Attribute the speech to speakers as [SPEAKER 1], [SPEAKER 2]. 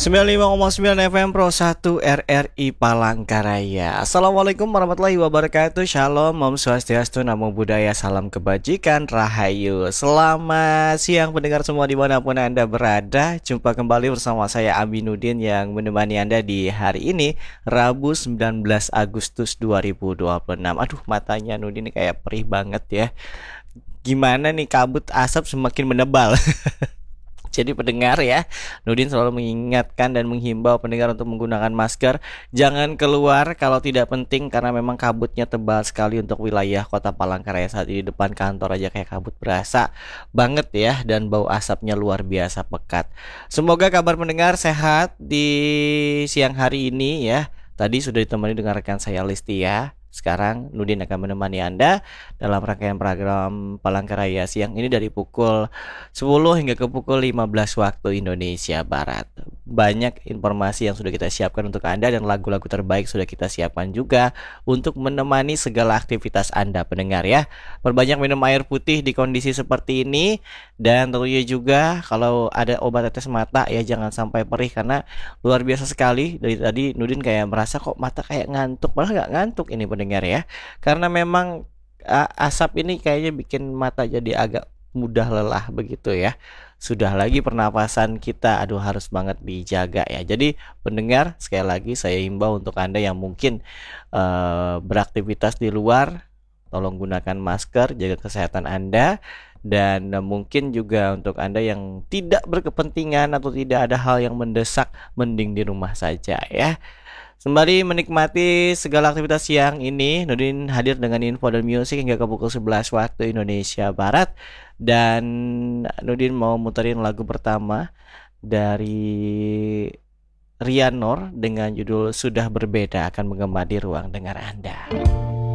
[SPEAKER 1] 95,9 FM Pro 1 RRI Palangkaraya. Assalamualaikum warahmatullahi wabarakatuh. Shalom, Om Swastiastu, Namo Buddhaya, salam kebajikan, Rahayu. Selamat siang pendengar semua dimanapun Anda berada. Jumpa kembali bersama saya Aminuddin yang menemani Anda di hari ini, Rabu 19 Agustus 2026. Aduh, matanya Nudin ini kayak perih banget ya. Gimana nih, kabut asap semakin menebal. Jadi pendengar ya, Nudin selalu mengingatkan dan menghimbau pendengar untuk menggunakan masker. Jangan keluar kalau tidak penting karena memang kabutnya tebal sekali untuk wilayah Kota Palangkaraya saat ini. Depan kantor aja kayak kabut berasa banget ya, dan bau asapnya luar biasa pekat. Semoga kabar pendengar sehat di siang hari ini ya. Tadi sudah ditemani dengan rekan saya Listi ya. Sekarang Nudin akan menemani Anda dalam rangkaian program Palangkaraya siang ini dari pukul 10 hingga ke pukul 15 waktu Indonesia Barat. Banyak informasi yang sudah kita siapkan untuk Anda dan lagu-lagu terbaik sudah kita siapkan juga untuk menemani segala aktivitas Anda pendengar ya. Perbanyak minum air putih di kondisi seperti ini, dan tentunya juga kalau ada obat tetes mata ya jangan sampai perih karena luar biasa sekali. Dari tadi Nudin kayak merasa kok mata kayak ngantuk, padahal nggak ngantuk ini pendengar ya. Karena memang asap ini kayaknya bikin mata jadi agak mudah lelah begitu ya. Sudah lagi pernapasan kita, aduh harus banget dijaga ya. Jadi pendengar, sekali lagi saya himbau untuk Anda yang mungkin beraktivitas di luar, tolong gunakan masker, jaga kesehatan Anda. Dan mungkin juga untuk Anda yang tidak berkepentingan atau tidak ada hal yang mendesak, mending di rumah saja ya. Sembari menikmati segala aktivitas siang ini, Nudin hadir dengan info dan musik hingga ke pukul 11 waktu Indonesia Barat. Dan Nudin mau muterin lagu pertama dari Rian Noor dengan judul Sudah Berbeda akan menggema di ruang dengar Anda.